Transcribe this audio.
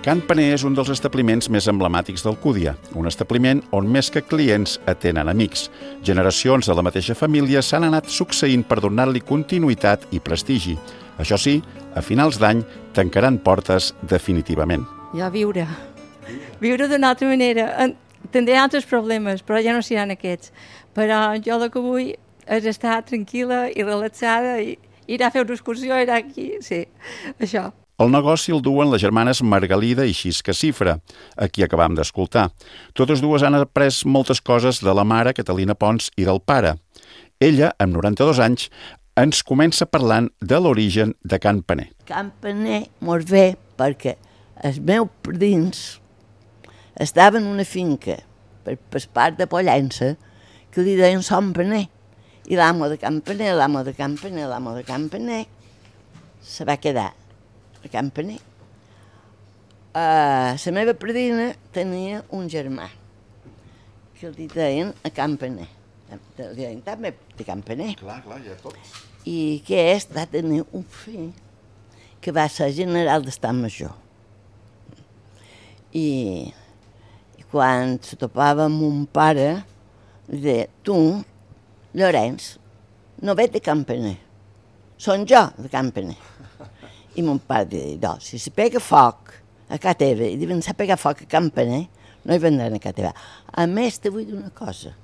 Can Paner és un dels establiments més emblemàtics d'Alcúdia, un establiment on més que clients atenen amics. Generacions de la mateixa família s'han anat succeint per donar-li continuïtat i prestigi. Això sí, a finals d'any tancaran portes definitivament. Ja viure d'una altra manera. Tindré altres problemes, però ja no seran aquests. Però jo el que vull és estar tranquil·la i relaxada i ir a fer una excursió, ir aquí, sí, això. El negoci el duen les germanes Margalida i Xisca Cifra, a qui acabam d'escoltar. Totes dues han après moltes coses de la mare, Catalina Pons, i del pare. Ella, amb 92 anys, ens comença parlant de l'origen de Can Paner. Can Paner mos ve perquè els meus padrins estaven en una finca per part de Pollença que li deien Son Paner. I l'amo de Can Paner se va quedar a Can Paner. La meva padrina tenia un germà que li deien a Can Paner. Li deien també de Can Paner. Clar, ja tots. I aquest va tenir un fill que va ser general d'Estat Major. I quan se topava amb mon pare, li deia, tu, Llorenç, no ve de Can Paner, són jo de Can Paner. I mon pare deia, no, si se pega foc a casa teva i diuen se pega foc a Can Paner, no hi vendran a casa teva. A més, te vull dir una cosa.